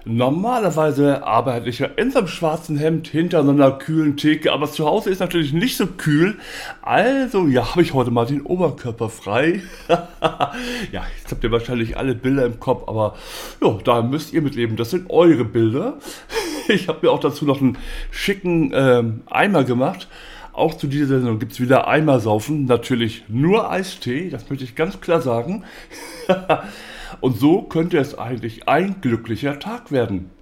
Normalerweise arbeite ich ja in so einem schwarzen Hemd hinter so einer kühlen Theke, aber zu Hause ist natürlich nicht so kühl. Also ja, habe ich heute mal den Oberkörper frei. Ja, jetzt habt ihr wahrscheinlich alle Bilder im Kopf, aber ja, da müsst ihr mit leben. Das sind eure Bilder. Ich habe mir auch dazu noch einen schicken Eimer gemacht. Auch zu dieser Sendung gibt es wieder Eimersaufen. Natürlich nur Eistee, das möchte ich ganz klar sagen. Und so könnte es eigentlich ein glücklicher Tag werden.